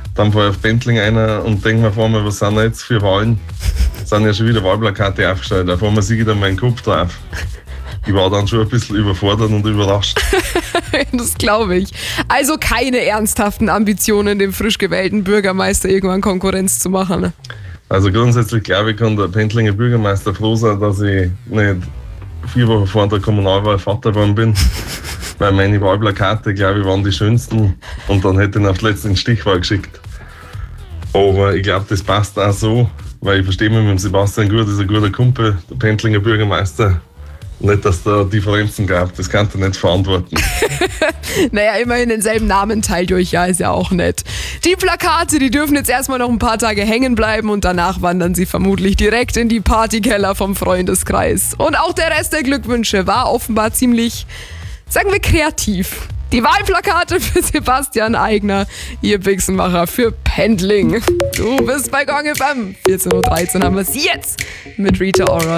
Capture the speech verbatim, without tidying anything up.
Dann fahre ich auf Pendling ein und denke mir vor mir, was sind da jetzt für Wahlen? Es sind ja schon wieder Wahlplakate aufgestellt. Auf einmal sehe ich dann meinen Kopf drauf. Ich war dann schon ein bisschen überfordert und überrascht. Das glaube ich. Also keine ernsthaften Ambitionen, dem frisch gewählten Bürgermeister irgendwann Konkurrenz zu machen. Also grundsätzlich glaube ich, kann der Pendlinger Bürgermeister froh sein, dass ich nicht vier Wochen vor der Kommunalwahl Vater geworden bin. Weil meine Wahlplakate, glaube ich, waren die schönsten. Und dann hätte ich ihn auf die letzte Stichwahl geschickt. Aber ich glaube, das passt auch so, weil ich verstehe mich mit dem Sebastian gut, das ist ein guter Kumpel, der Pendlinger Bürgermeister. Nicht, dass es da Differenzen gab, das kann er nicht verantworten. Naja, immerhin denselben Namen teilt ihr euch ja, ist ja auch nett. Die Plakate, die dürfen jetzt erstmal noch ein paar Tage hängen bleiben und danach wandern sie vermutlich direkt in die Partykeller vom Freundeskreis. Und auch der Rest der Glückwünsche war offenbar ziemlich, sagen wir, kreativ. Die Wahlplakate für Sebastian Aigner, ihr Bixenmacher für Pendling. Du bist bei Gong F M. vierzehn Uhr dreizehn haben wir es jetzt mit Rita Ora.